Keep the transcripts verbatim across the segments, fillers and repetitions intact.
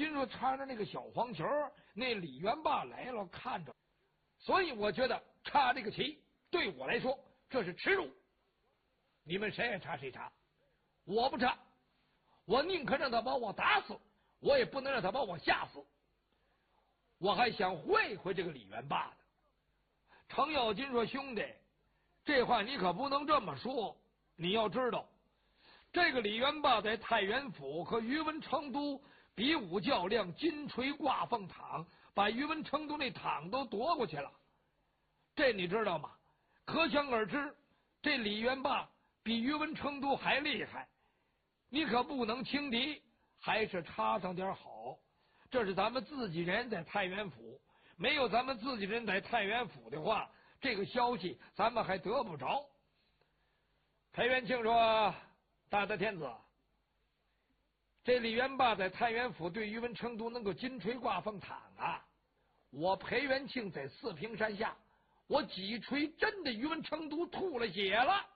金说插着那个小黄球，那李元霸来了看着，所以我觉得插这个旗对我来说这是耻辱。你们谁爱插谁插，我不插，我宁可让他把我打死，我也不能让他把我吓死。我还想会会这个李元霸呢。程咬金说：“兄弟，这话你可不能这么说。你要知道，这个李元霸在太原府和宇文成都比武较量，金锤挂凤躺，把宇文成都那躺都夺过去了。这你知道吗？可想而知，这李元霸比宇文成都还厉害。你可不能轻敌，还是插上点好。这是咱们自己人在太原府，没有咱们自己人在太原府的话，这个消息咱们还得不着。”裴元庆说：“大德天子，这李元霸在太原府对宇文成都能够金锤挂凤躺啊！我裴元庆在四平山下，我几锤真的宇文成都吐了血了。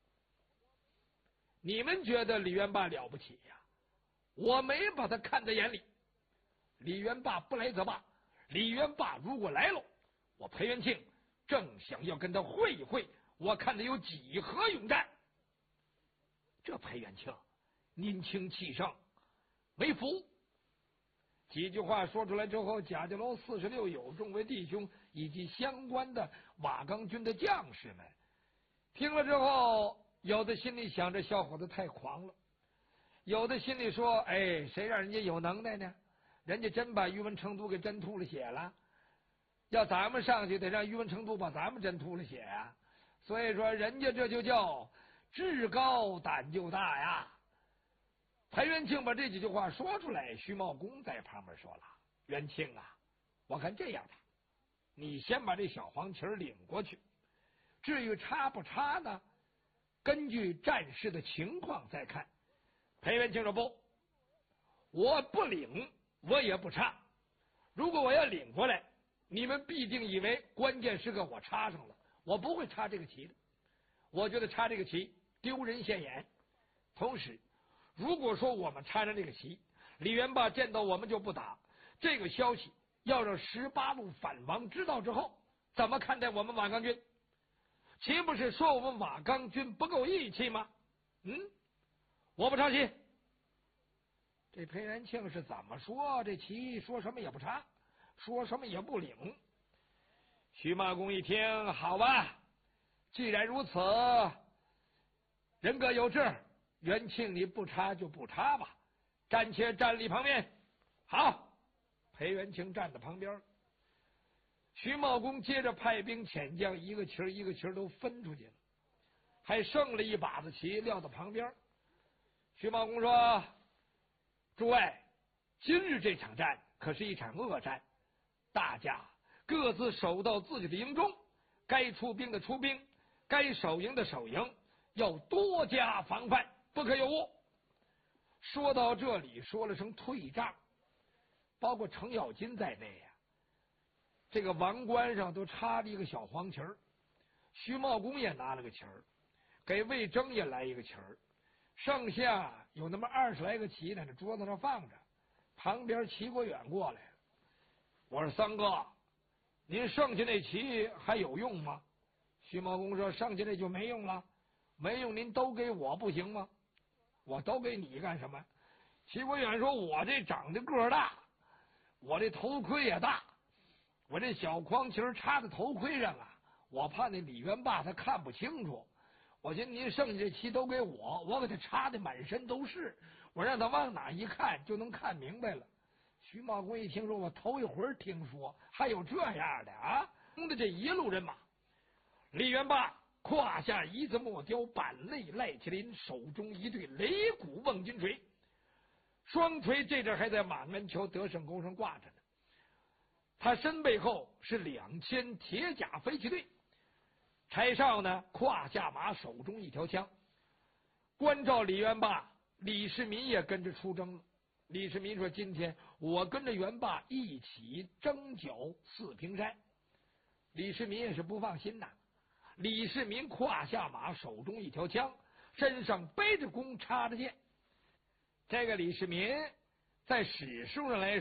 你们觉得李元霸了不起呀？我没把他看在眼里。李元霸不来则罢，李元霸如果来了，我裴元庆正想要跟他会一会，我看他有几何勇战。”这裴元庆年轻气盛，为福。几句话说出来之后，贾家楼四十六友众位弟兄以及相关的瓦岗军的将士们听了之后，有的心里想着小伙子太狂了，有的心里说：“哎，谁让人家有能耐呢？人家真把宇文成都给真吐了血了，要咱们上去得让宇文成都把咱们真吐了血啊！所以说，人家这就叫志高胆就大呀。”裴元庆把这几句话说出来，徐茂公在旁边说了：“元庆啊，我看这样吧，你先把这小黄旗领过去，至于插不插呢，根据战事的情况再看。”裴元庆说：“不，我不领，我也不插。如果我要领过来，你们必定以为关键时刻我插上了，我不会插这个旗的。我觉得插这个旗丢人现眼。同时，如果说我们插上这个旗，李元霸见到我们就不打，这个消息要让十八路反王知道之后，怎么看待我们瓦岗军？岂不是说我们瓦岗军不够义气吗？嗯，我不插旗。”这裴元庆是怎么说？这旗说什么也不插，说什么也不领。徐茂公一听，好吧，既然如此，人各有志，元庆你不插就不插吧，暂且站立旁边。好，裴元庆站在旁边。徐茂公接着派兵遣将，一个旗儿一个旗儿都分出去了，还剩了一把子旗撂到旁边。徐茂公说：“诸位，今日这场战可是一场恶战，大家各自守到自己的营中，该出兵的出兵，该守营的守营，要多加防范，不可有误。”说到这里，说了声退帐，包括程咬金在内呀、啊，这个王冠上都插着一个小黄旗儿，徐茂公也拿了个旗儿，给魏征也来一个旗儿，剩下有那么二十来个旗在这桌子上放着。旁边齐国远过来了，我说：“三哥，您剩下那旗还有用吗？”徐茂公说：“剩下那就没用了，没用您都给我不行吗？我都给你干什么？”齐国远说：“我这长得个儿大，我这头盔也大，我这小框旗插在头盔上啊，我怕那李元霸他看不清楚。我寻思您剩下这旗都给我，我给他插的满身都是，我让他往哪一看就能看明白了。”徐茂公一听说，我头一回听说还有这样的啊！的这一路人马，李元霸胯下一字莫雕板肋赖麒麟，手中一对擂鼓瓮金锤，双锤这阵还在马鞍桥德胜沟上挂着呢。他身背后是两千铁甲飞骑队，柴少呢胯下马，手中一条枪。关照李元霸，李世民也跟着出征了。李世民说：“今天我跟着元霸一起征剿四平山。”李世民也是不放心呐。李世民胯下马，手中一条枪，身上背着弓，插着箭。这个李世民在史书上来